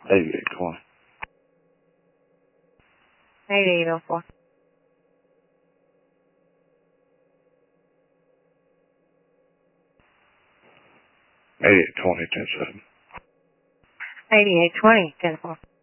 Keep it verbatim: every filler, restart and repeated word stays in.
eighty-eight twenty. eighty-eight oh four. eighty-eight twenty, ten seven. eighty-eight twenty, ten four.